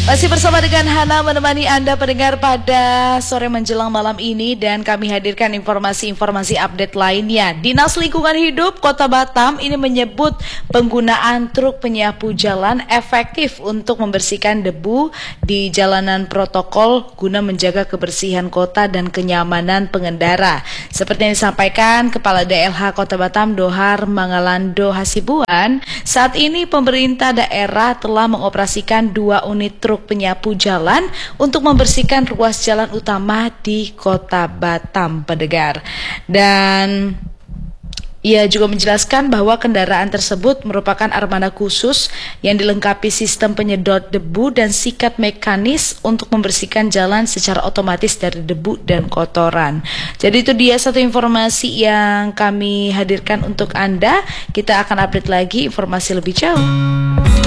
Masih bersama dengan Hana menemani Anda pendengar pada sore menjelang malam ini, dan kami hadirkan informasi-informasi update lainnya. Dinas Lingkungan Hidup Kota Batam ini menyebut penggunaan truk penyapu jalan efektif untuk membersihkan debu di jalanan protokol guna menjaga kebersihan kota dan kenyamanan pengendara. Seperti yang disampaikan Kepala DLH Kota Batam Dohar Mangalando Hasibuan, saat ini pemerintah daerah telah mengoperasikan 2 unit truk penyapu jalan untuk membersihkan ruas jalan utama di Kota Batam, pendengar. Dan ia juga menjelaskan bahwa kendaraan tersebut merupakan armada khusus yang dilengkapi sistem penyedot debu dan sikat mekanis untuk membersihkan jalan secara otomatis dari debu dan kotoran. Jadi itu dia satu informasi yang kami hadirkan untuk Anda. Kita akan update lagi informasi lebih jauh.